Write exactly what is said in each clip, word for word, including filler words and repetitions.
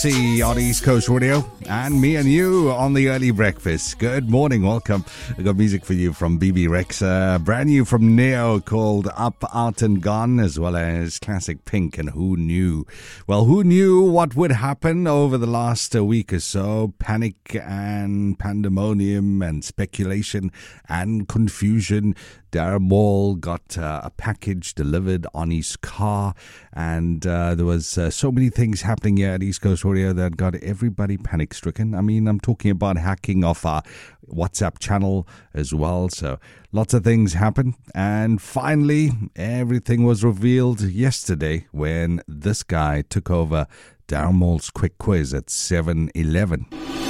See on East Coast Radio and me and you on the early breakfast. Good morning, welcome. I got music for you from B B Rex, uh, brand new from Neo called Up, Out and Gone, as well as classic Pink and Who Knew. Well, who knew what would happen over the last uh, week or so? Panic and pandemonium and speculation and confusion. Darren Maul got uh, a package delivered on his car, and uh, there was uh, so many things happening here at East Coast Radio that got everybody panic-stricken. I mean, I'm talking about hacking off our WhatsApp channel as well, so lots of things happened. And finally, everything was revealed yesterday when this guy took over Darren Maul's quick quiz at seven eleven.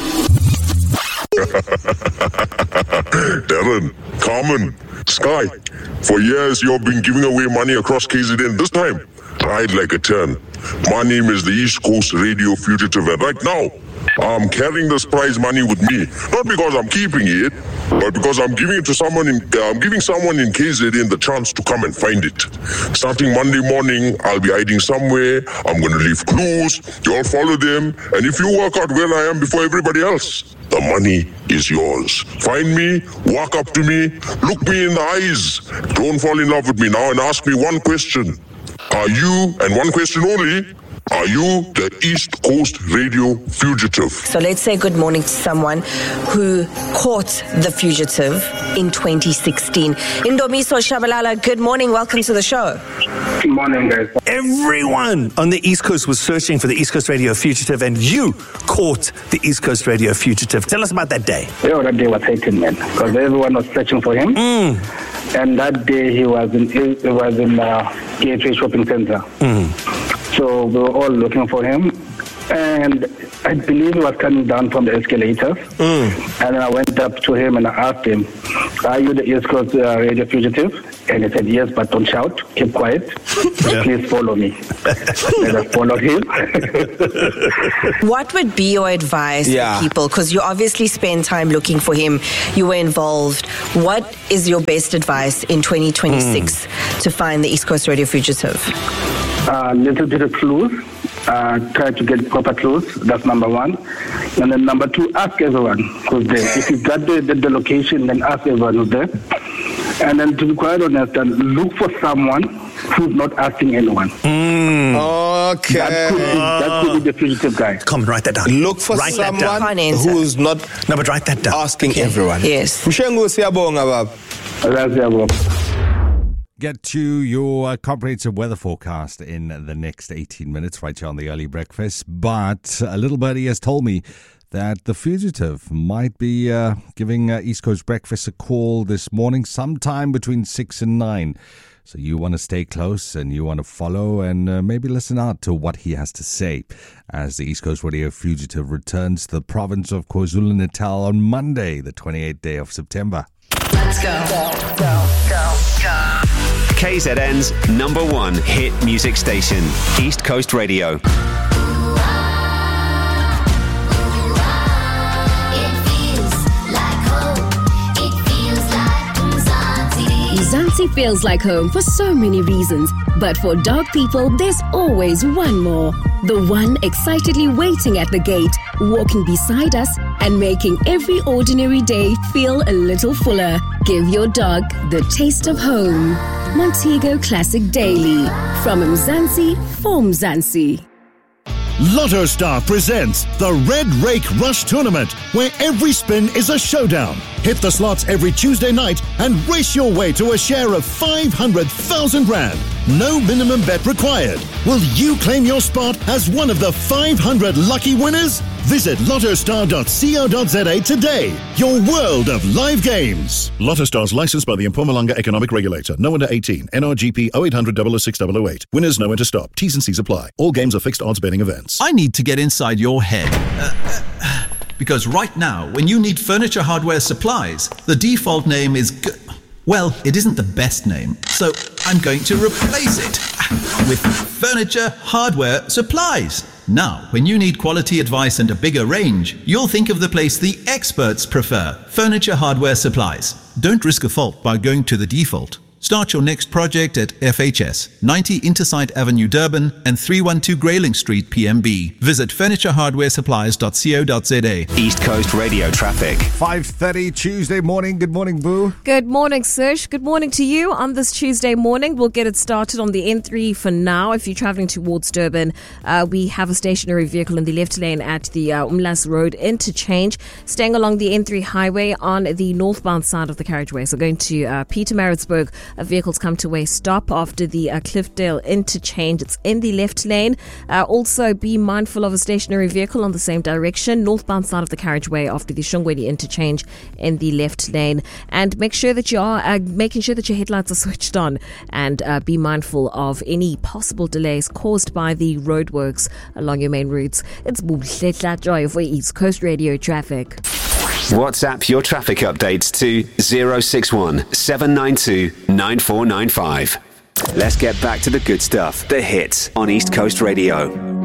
Darren, Carmen, Sky, for years you've been giving away money across K Z N. This time, I'd like a turn. My name is the East Coast Radio Fugitive, and right now, I'm carrying this prize money with me. Not because I'm keeping it, but because I'm giving it to someone in, uh, I'm giving someone in K Z N the chance to come and find it. Starting Monday morning, I'll be hiding somewhere. I'm going to leave clues. You'll follow them. And if you work out where I am before everybody else, the money is yours. Find me, walk up to me, look me in the eyes. Don't fall in love with me now and ask me one question. Are you, and one question only, are you the East Coast Radio Fugitive? So let's say good morning to someone who caught the fugitive in twenty sixteen. Indomiso Shabalala, good morning. Welcome to the show. Good morning, guys. Everyone on the East Coast was searching for the East Coast Radio Fugitive, and you caught the East Coast Radio Fugitive. Tell us about that day. Yeah, that day was hectic, man, because everyone was searching for him. Mm. And that day he was in he was in uh, Gateway Shopping Center. Mm. So we were all looking for him, and I believe he was coming down from the escalators. Mm. And then I went up to him and I asked him, "Are you the East Coast uh, Radio Fugitive?" And he said, "Yes, but don't shout. Keep quiet. Yeah. Please follow me." And I followed him. What would be your advice yeah. to people? Because you obviously spend time looking for him. You were involved. What is your best advice in twenty twenty-six mm. to find the East Coast Radio Fugitive? A uh, little bit of clues. Uh, try to get proper clues. That's number one. And then number two, ask everyone who's there. If you got the, the, the location, then ask everyone who's there. And then to be quite honest, then look for someone who's not asking anyone. Mm. Okay. That could, be, that could be the fugitive guy. Come, write that down. Look for write someone who's not no, but write that down. asking okay. everyone. Yes. Mshengu siyabonga baba. That's everyone. Get to your uh, comprehensive weather forecast in the next eighteen minutes, right here on the early breakfast. But a little birdie has told me that the fugitive might be uh, giving uh, East Coast Breakfast a call this morning, sometime between six and nine. So you want to stay close and you want to follow and uh, maybe listen out to what he has to say as the East Coast Radio Fugitive returns to the province of KwaZulu-Natal on Monday, the twenty-eighth day of September. Let's go. Go, go, go, go. K Z N's number one hit music station, East Coast Radio. Mzansi feels like home for so many reasons, but for dog people, there's always one more. The one excitedly waiting at the gate, walking beside us, and making every ordinary day feel a little fuller. Give your dog the taste of home. Montego Classic Daily. From Mzansi for Mzansi. Lotto Star presents the Red Rake Rush Tournament, where every spin is a showdown. Hit the slots every Tuesday night and race your way to a share of five hundred thousand rand. No minimum bet required. Will you claim your spot as one of the five hundred lucky winners? Visit lotto star dot co dot za today. Your world of live games. Lotto Stars licensed by the Mpumalanga Economic Regulator. No under eighteen. N R G P oh eight hundred, oh oh six, oh oh eight. Winners know when to stop. T's and C's apply. All games are fixed odds betting events. I need to get inside your head. Uh, uh, because right now, when you need furniture hardware supplies, the default name is... G- well, it isn't the best name, so I'm going to replace it with Furniture Hardware Supplies. Now, when you need quality advice and a bigger range, you'll think of the place the experts prefer, Furniture Hardware Supplies. Don't risk a fault by going to the default. Start your next project at F H S, ninety Intersite Avenue, Durban, and three one two Grayling Street, P M B. Visit furniture hardware supplies dot co dot za. East Coast Radio traffic. five thirty Tuesday morning. Good morning, Boo. Good morning, Serge. Good morning to you on this Tuesday morning. We'll get it started on the N three for now. If you're traveling towards Durban, uh, we have a stationary vehicle in the left lane at the uh, Umlas Road interchange. Staying along the N three highway on the northbound side of the carriageway. So going to uh, Pietermaritzburg, uh, vehicles come to a stop after the uh, Cliffdale interchange. It's in the left lane. Uh, also, be mindful of a stationary vehicle on the same direction, northbound side of the carriageway after the Shongweni interchange in the left lane. And make sure that you are uh, making sure that your headlights are switched on, and uh, be mindful of any possible delays caused by the roadworks along your main routes. It's Buhle Joy for East Coast Radio traffic. WhatsApp your traffic updates to zero six one seven nine two nine four nine five. Let's get back to the good stuff, the hits on East Coast Radio.